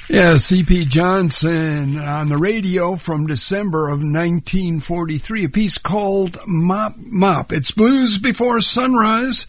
Yeah, C.P. Johnson on the radio from December of 1943, a piece called Mop Mop. It's Blues Before Sunrise